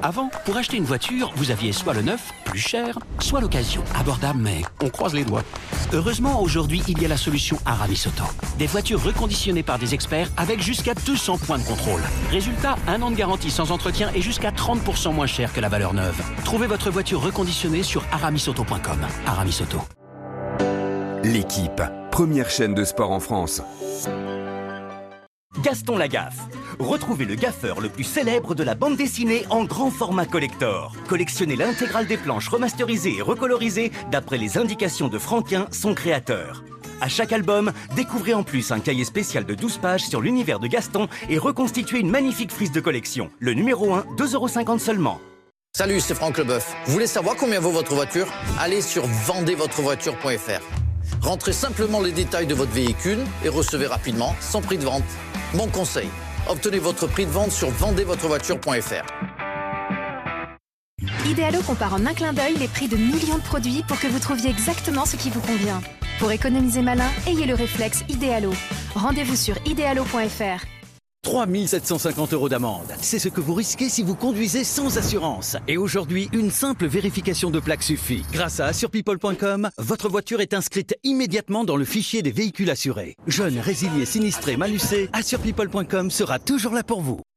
Avant, pour acheter une voiture, vous aviez soit le neuf, plus cher, soit l'occasion, abordable, mais on croise les doigts. Heureusement, aujourd'hui, il y a la solution Aramis Auto. Des voitures reconditionnées par des experts avec jusqu'à 200 points de contrôle. Résultat, 1 an de garantie sans entretien et jusqu'à 30% moins cher que la valeur neuve. Trouvez votre voiture reconditionnée sur aramisauto.com. Aramis Auto. L'équipe, première chaîne de sport en France. Gaston Lagaffe. Retrouvez le gaffeur le plus célèbre de la bande dessinée en grand format collector. Collectionnez l'intégrale des planches remasterisées et recolorisées d'après les indications de Franquin, son créateur. À chaque album, découvrez en plus un cahier spécial de 12 pages sur l'univers de Gaston et reconstituez une magnifique frise de collection. Le numéro 1, 2,50 € seulement. Salut, c'est Franck Leboeuf. Vous voulez savoir combien vaut votre voiture? Allez sur vendezvotrevoiture.fr. Rentrez simplement les détails de votre véhicule et recevez rapidement son prix de vente. Mon conseil, obtenez votre prix de vente sur vendezvotrevoiture.fr. Idealo compare en un clin d'œil les prix de millions de produits pour que vous trouviez exactement ce qui vous convient. Pour économiser malin, ayez le réflexe Idealo. Rendez-vous sur idealo.fr. 3 750 € d'amende. C'est ce que vous risquez si vous conduisez sans assurance. Et aujourd'hui, une simple vérification de plaque suffit. Grâce à assurepeople.com, votre voiture est inscrite immédiatement dans le fichier des véhicules assurés. Jeunes, résiliés, sinistrés, malucés, assurepeople.com sera toujours là pour vous.